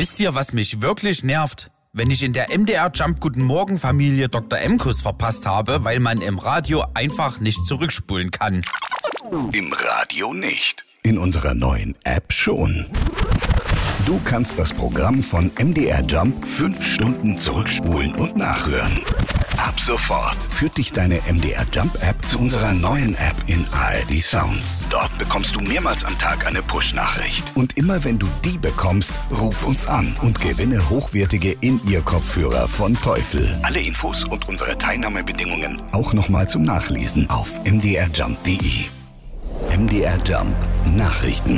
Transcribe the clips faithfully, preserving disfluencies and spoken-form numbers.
Wisst ihr, was mich wirklich nervt? Wenn ich in der M D R Jump Guten Morgen Familie Doktor M-Kuss verpasst habe, weil man im Radio einfach nicht zurückspulen kann. Im Radio nicht. In unserer neuen App schon. Du kannst das Programm von M D R Jump fünf Stunden zurückspulen und nachhören. Ab sofort führt dich deine M D R Jump App zu unserer neuen App in A R D Sounds. Dort bekommst du mehrmals am Tag eine Push-Nachricht. Und immer wenn du die bekommst, ruf uns an und gewinne hochwertige In-Ear-Kopfhörer von Teufel. Alle Infos und unsere Teilnahmebedingungen auch nochmal zum Nachlesen auf m d r jump punkt d e. M D R Jump Nachrichten.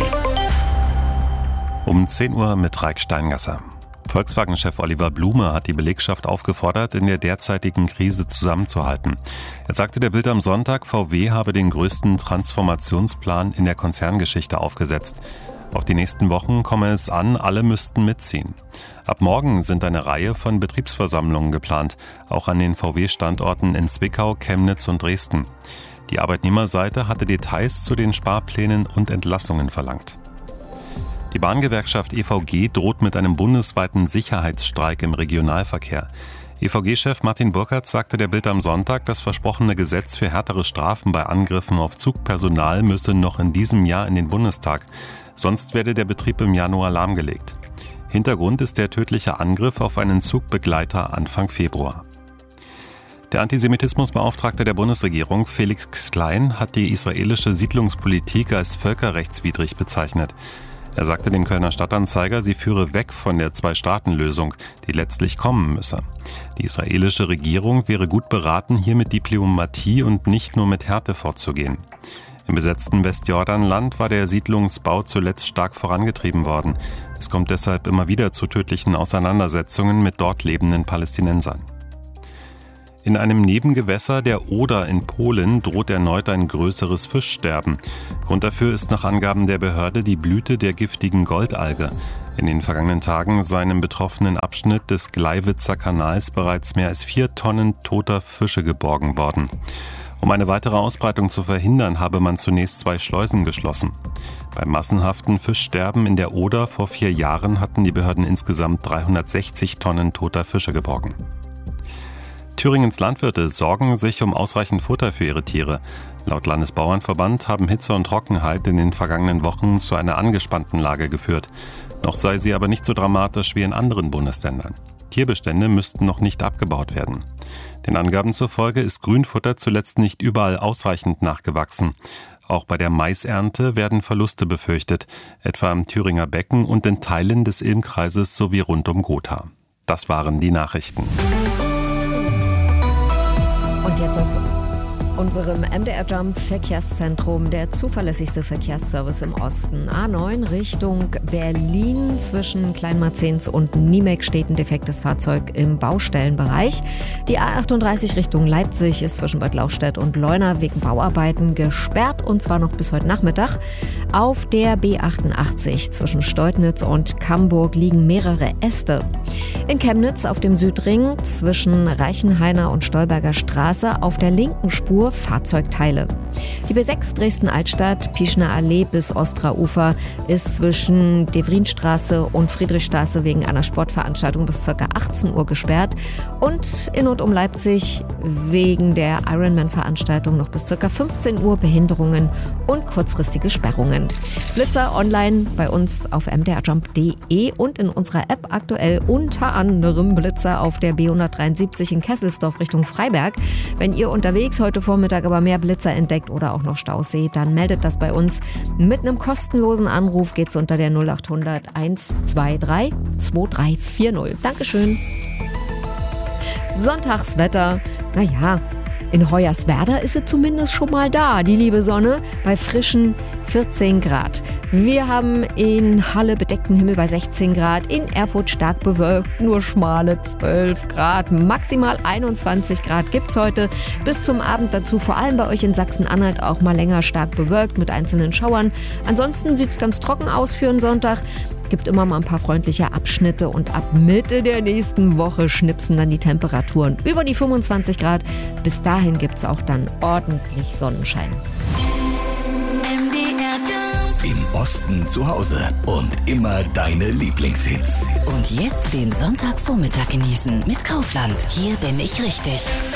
Um zehn Uhr mit Raik Steingasser. Volkswagen-Chef Oliver Blume hat die Belegschaft aufgefordert, in der derzeitigen Krise zusammenzuhalten. Er sagte der Bild am Sonntag, V W habe den größten Transformationsplan in der Konzerngeschichte aufgesetzt. Auf die nächsten Wochen komme es an, alle müssten mitziehen. Ab morgen sind eine Reihe von Betriebsversammlungen geplant, auch an den V W-Standorten in Zwickau, Chemnitz und Dresden. Die Arbeitnehmerseite hatte Details zu den Sparplänen und Entlassungen verlangt. Die Bahngewerkschaft E V G droht mit einem bundesweiten Sicherheitsstreik im Regionalverkehr. E V G-Chef Martin Burkhardt sagte der Bild am Sonntag, das versprochene Gesetz für härtere Strafen bei Angriffen auf Zugpersonal müsse noch in diesem Jahr in den Bundestag. Sonst werde der Betrieb im Januar lahmgelegt. Hintergrund ist der tödliche Angriff auf einen Zugbegleiter Anfang Februar. Der Antisemitismusbeauftragte der Bundesregierung, Felix Klein, hat die israelische Siedlungspolitik als völkerrechtswidrig bezeichnet. Er sagte dem Kölner Stadtanzeiger, sie führe weg von der Zwei-Staaten-Lösung, die letztlich kommen müsse. Die israelische Regierung wäre gut beraten, hier mit Diplomatie und nicht nur mit Härte vorzugehen. Im besetzten Westjordanland war der Siedlungsbau zuletzt stark vorangetrieben worden. Es kommt deshalb immer wieder zu tödlichen Auseinandersetzungen mit dort lebenden Palästinensern. In einem Nebengewässer der Oder in Polen droht erneut ein größeres Fischsterben. Grund dafür ist nach Angaben der Behörde die Blüte der giftigen Goldalge. In den vergangenen Tagen seien im betroffenen Abschnitt des Gleiwitzer Kanals bereits mehr als vier Tonnen toter Fische geborgen worden. Um eine weitere Ausbreitung zu verhindern, habe man zunächst zwei Schleusen geschlossen. Beim massenhaften Fischsterben in der Oder vor vier Jahren hatten die Behörden insgesamt dreihundertsechzig Tonnen toter Fische geborgen. Thüringens Landwirte sorgen sich um ausreichend Futter für ihre Tiere. Laut Landesbauernverband haben Hitze und Trockenheit in den vergangenen Wochen zu einer angespannten Lage geführt. Noch sei sie aber nicht so dramatisch wie in anderen Bundesländern. Tierbestände müssten noch nicht abgebaut werden. Den Angaben zufolge ist Grünfutter zuletzt nicht überall ausreichend nachgewachsen. Auch bei der Maisernte werden Verluste befürchtet, etwa am Thüringer Becken und in Teilen des Ilmkreises sowie rund um Gotha. Das waren die Nachrichten. Und jetzt aus unserem M D R Jump Verkehrszentrum, der zuverlässigste Verkehrsservice im Osten. A neun Richtung Berlin, zwischen Kleinmarzens und Niemek steht ein defektes Fahrzeug im Baustellenbereich. Die A achtunddreißig Richtung Leipzig ist zwischen Bad Lauchstädt und Leuna wegen Bauarbeiten gesperrt, und zwar noch bis heute Nachmittag. Auf der B achtundachtzig zwischen Steutnitz und Camburg liegen mehrere Äste. In Chemnitz auf dem Südring zwischen Reichenhainer und Stolberger Straße auf der linken Spur Fahrzeugteile. Die B sechs Dresden-Altstadt, Pischner Allee bis Ostraufer ist zwischen Devrinstraße und Friedrichstraße wegen einer Sportveranstaltung bis ca. achtzehn Uhr gesperrt und in und um Leipzig wegen der Ironman-Veranstaltung noch bis ca. fünfzehn Uhr Behinderungen und kurzfristige Sperrungen. Blitzer online bei uns auf m d r jump punkt d e und in unserer App aktuell unter anderem Blitzer auf der B hundertdreiundsiebzig in Kesselsdorf Richtung Freiberg. Wenn ihr unterwegs heute Vormittag aber mehr Blitzer entdeckt oder auch noch Staus seht, dann meldet das bei uns. Mit einem kostenlosen Anruf geht's unter der null acht hundert eins zwei drei zwei drei vier null. Dankeschön. Sonntagswetter, naja, in Hoyerswerda ist sie zumindest schon mal da, die liebe Sonne, bei frischen vierzehn Grad. Wir haben in Halle bedeckten Himmel bei sechzehn Grad, in Erfurt stark bewölkt, nur schmale zwölf Grad, maximal einundzwanzig Grad gibt's heute. Bis zum Abend dazu vor allem bei euch in Sachsen-Anhalt auch mal länger stark bewölkt mit einzelnen Schauern. Ansonsten sieht's ganz trocken aus für einen Sonntag. Gibt immer mal ein paar freundliche Abschnitte und ab Mitte der nächsten Woche schnipsen dann die Temperaturen über die fünfundzwanzig Grad. Bis dahin gibt's auch dann ordentlich Sonnenschein. Im Osten zu Hause und immer deine Lieblingshits. Und jetzt den Sonntagvormittag genießen mit Kaufland. Hier bin ich richtig.